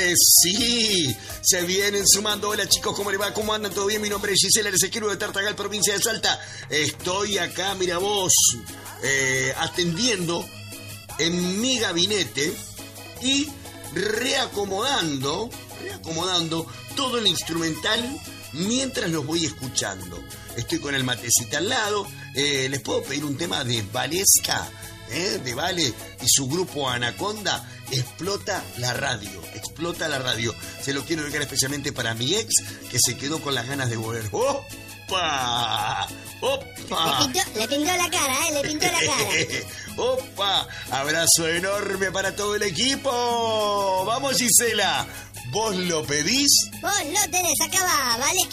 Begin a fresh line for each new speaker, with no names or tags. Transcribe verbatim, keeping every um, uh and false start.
Eh, sí, se vienen sumando. Hola chicos, ¿cómo les va? ¿Cómo andan? ¿Todo bien? Mi nombre es Gisela, les escribo de Tartagal, provincia de Salta. Estoy acá, mira vos, eh, atendiendo en mi gabinete y reacomodando, reacomodando todo el instrumental mientras los voy escuchando. Estoy con el matecito al lado. Eh, ¿Les puedo pedir un tema de Valesca? ¿Eh? De Vale y su grupo Anaconda. Explota la radio, explota la radio. Se lo quiero dedicar especialmente para mi ex, que se quedó con las ganas de volver. ¡Opa! ¡Opa!
Le pintó, le pintó la cara, ¿eh? Le pintó la cara.
¡Opa! Abrazo enorme para todo el equipo. Vamos, Gisela. ¿Vos lo pedís?
Vos lo tenés, acá va, ¿vale?